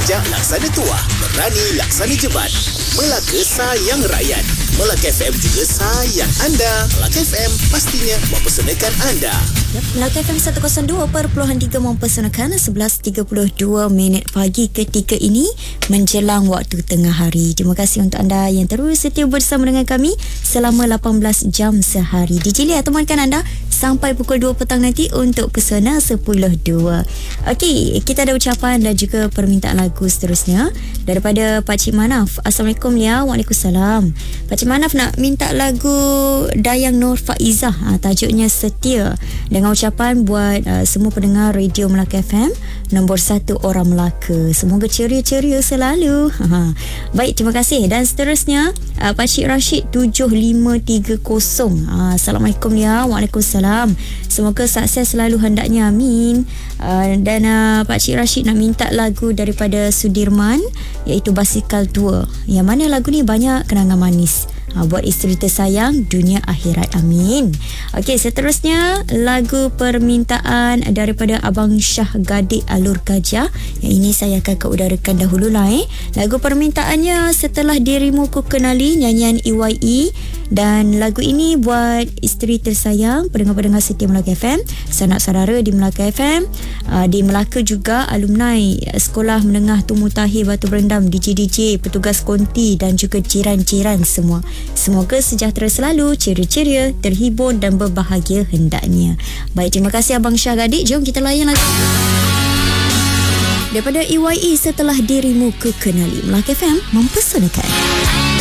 bijak laksana tuah, berani laksana jebat. Melaka sayang rakyat. Melaka FM juga sayang anda. Melaka FM pastinya mempersonalkan anda. Melaka FM 102.3 mempersonalkan 11.32 pagi ketika ini menjelang waktu tengah hari. Terima kasih untuk anda yang terus setia bersama dengan kami selama 18 jam sehari. Dijilik temankan anda sampai pukul 2 petang nanti untuk Pesona 10.2. Okey, kita ada ucapan dan juga permintaan lagu seterusnya daripada Pakcik Manaf. Assalamualaikum ya. Waalaikumsalam. Pakcik Manaf nak minta lagu Dayang Nur Faizah, tajuknya Setia, dengan ucapan buat semua pendengar Radio Melaka FM nombor 1 orang Melaka. Semoga ceria-ceria selalu. Baik, terima kasih. Dan seterusnya Pakcik Rashid 7530. Assalamualaikum ya. Waalaikumsalam. Semoga sukses selalu hendaknya, amin. Dan Pakcik Rashid nak minta lagu daripada Sudirman, iaitu Basikal Tua. Yang mana lagu ni banyak kenangan manis buat isteri tersayang dunia akhirat, amin. Okey, seterusnya lagu permintaan daripada Abang Syah Gadik Alur Gajah. Yang ini saya akan keudarakan dahulu lah. Lagu permintaannya Setelah Dirimu Ku Kenali, nyanyian EYE. Dan lagu ini buat isteri tersayang pendengar-pendengar setia Melaka FM, sanak saudara di Melaka FM, di Melaka juga alumni Sekolah Menengah Tun Mutahir Batu Berendam, DJ-DJ, petugas konti dan juga jiran-jiran semua. Semoga sejahtera selalu, ceria-ceria, terhibur dan berbahagia hendaknya. Baik, terima kasih Abang Syah Gadik. Jom kita layan lagi daripada EYE Setelah Dirimu Ku Kenali. Melaka FM mempersonalkan.